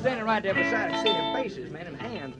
standing right there beside the city faces, man, and hands.